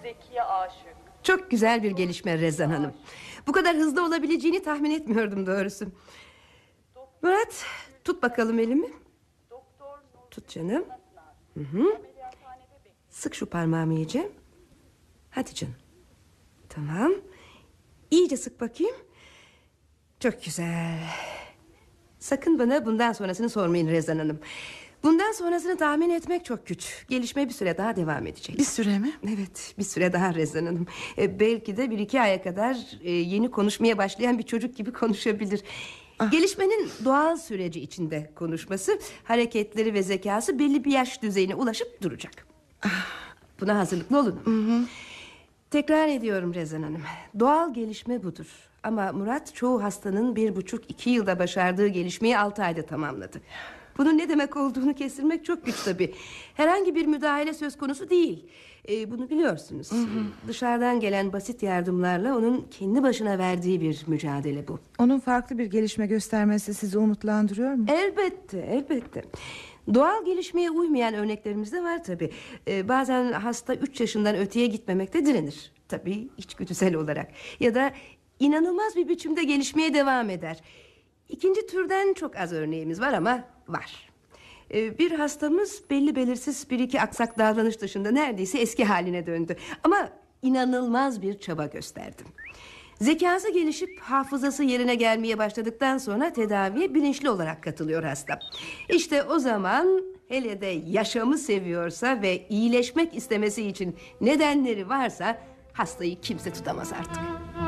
Zeki'ye aşık. Çok güzel bir gelişme Rezan Hanım. Bu kadar hızlı olabileceğini tahmin etmiyordum doğrusu. Murat, tut bakalım elimi. Tut canım. Hı. Sık şu parmağımı iyice. Hadi canım. Tamam. İyice sık bakayım. Çok güzel. Sakın bana bundan sonrasını sormayın Rezan Hanım. Bundan sonrasını tahmin etmek çok güç. Gelişme bir süre daha devam edecek. Bir süre mi? Evet, bir süre daha Rezan Hanım. Belki de 1-2 aya kadar yeni konuşmaya başlayan bir çocuk gibi konuşabilir. Gelişmenin doğal süreci içinde konuşması, hareketleri ve zekası belli bir yaş düzeyine ulaşıp duracak. Buna hazırlıklı olun. Tekrar ediyorum Rezan Hanım. Doğal gelişme budur. Ama Murat çoğu hastanın 1,5-2 yılda başardığı gelişmeyi 6 ayda tamamladı. Bunun ne demek olduğunu kestirmek çok güç tabii. Herhangi bir müdahale söz konusu değil. Bunu biliyorsunuz. Dışarıdan gelen basit yardımlarla onun kendi başına verdiği bir mücadele bu. Onun farklı bir gelişme göstermesi sizi umutlandırıyor mu? Elbette, elbette. Doğal gelişmeye uymayan örneklerimiz de var tabii. Bazen hasta 3 yaşından öteye gitmemekte direnir. Tabii içgüdüsel olarak. Ya da inanılmaz bir biçimde gelişmeye devam eder. İkinci türden çok az örneğimiz var ama var. Bir hastamız belli belirsiz 1-2 aksak davranış dışında neredeyse eski haline döndü. Ama inanılmaz bir çaba gösterdi. Zekası gelişip hafızası yerine gelmeye başladıktan sonra tedaviye bilinçli olarak katılıyor hasta. İşte o zaman, hele de yaşamı seviyorsa ve iyileşmek istemesi için nedenleri varsa hastayı kimse tutamaz artık.